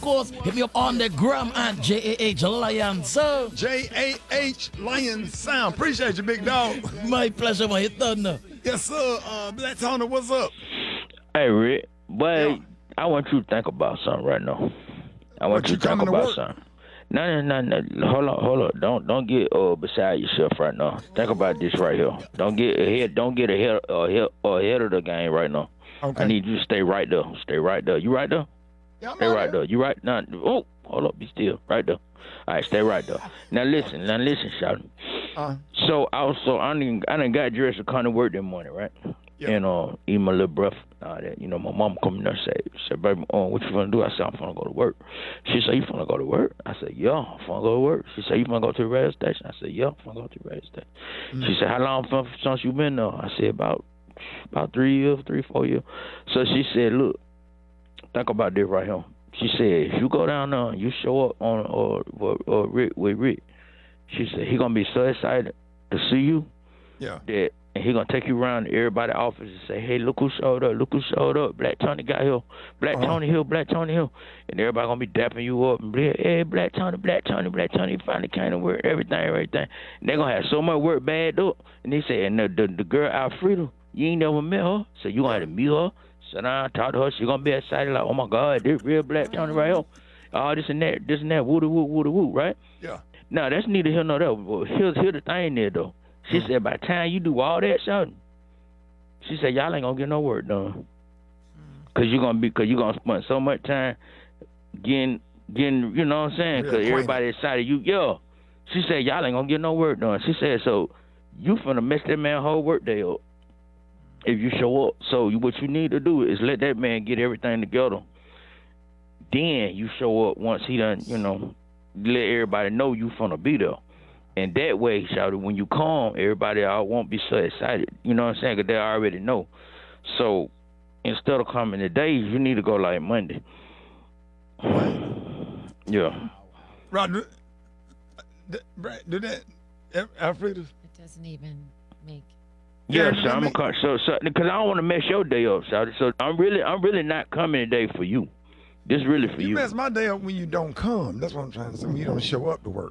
course, hit me up on the gram at JAH Lion Sound. JAH Lion Sound. Appreciate you, big dog. My pleasure, man. You done now. Yes, sir. Black Tony, what's up? Hey, Rick. Boy, I want you to think about something right now. I want you to think about something. No. Hold on. Don't get beside yourself right now. Think about this right here. Don't get ahead of the game right now. Okay. I need you to stay right there. Stay right there. You right there? Yeah, I'm stay right there. You right now? Oh, hold up. Be still. Right there. All right, stay right there. Now listen, shout. So also, I done got dressed to come to work that morning, right? Yeah. And eat my little breath. That my mom come in there and said, baby, what you finna do? I said, I'm finna go to work. She said, you finna go to work? I said, yeah, I'm finna go to work. She said, you finna go to the radio station? I said, yeah, I'm finna go to the radio station. She said, how long since you been there? I said, about 3 years, 4 years. So she said, look, think about this right here. She said, if you go down there and you show up on Rick with Rick, she said, he gonna be so excited to see you. Yeah. That and he gonna take you around to everybody's office and say, hey, look who showed up. Black Tony got here. Black Tony Hill. And everybody gonna be dapping you up and be, hey, Black Tony, he finally came to work, everything. And they gonna have so much work bagged up. And they say, and the girl Alfreda, you ain't never met her, so you gonna have to meet her, sit down, talk to her. She gonna be excited like, oh my God, this real Black Tony right here. All this and that, woo, right? Yeah. Now, that's neither here nor there. Well, here's the thing there, though. She said, by the time you do all that shouting, she said, y'all ain't gonna get no work done. Cause you're gonna spend so much time getting, you know what I'm saying? Cause everybody excited. She said, y'all ain't gonna get no work done. She said, so you finna mess that man whole work day up if you show up. So what you need to do is let that man get everything together. Then you show up once he done, let everybody know you finna be there. And that way, shouted, when you come, everybody won't be so excited. You know what I'm saying? Because they already know. So instead of coming today, you need to go like Monday. Yeah. Rod, do that, Alfreda? It doesn't even make. Yeah, so I'm gonna so because I don't want to mess your day up, shouted. So I'm really not coming today for you. This really for you. You mess my day up when you don't come. That's what I'm trying to say. When you don't show up to work.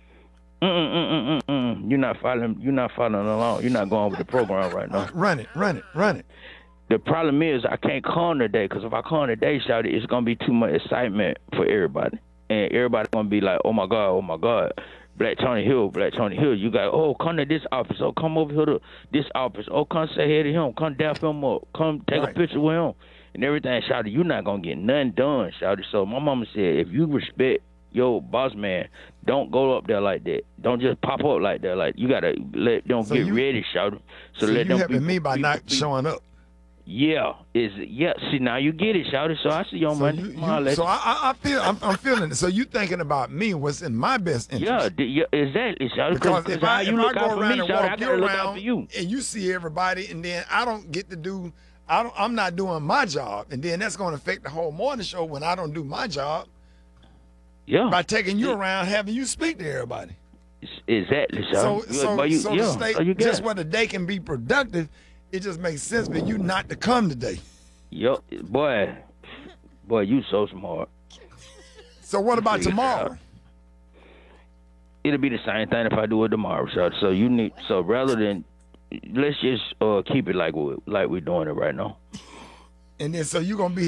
You're not following along. You're not going with the program right now. Run it. The problem is I can't come today because if I come today, shout it's gonna be too much excitement for everybody, and everybody gonna be like, oh my God, Black Tony Hill. You got come to this office. Come over here to this office. Come say hey to him. Come dap him up. Come take a picture with him and everything. Shouted, you're not gonna get nothing done. Shouted. So my mama said, if you respect your boss man, don't go up there like that. Don't just pop up like that. Like you gotta let them get ready, shout. So let them helping me by not showing up. Yeah, see now you get it, shout. So I see you on Monday. So I'm feeling it. So you thinking about me, what's in my best interest? Yeah, exactly, shout. Because if I go around and walk you around and you see everybody, and then I don't get to do. I'm not doing my job, and then that's going to affect the whole morning show when I don't do my job. Yeah. By taking you around, having you speak to everybody. Exactly. So to state just where the day can be productive, it just makes sense for you not to come today. Yo, boy, you so smart. So what about tomorrow? It'll be the same thing if I do it tomorrow. So rather than let's just keep it like we're doing it right now. And then so you're gonna be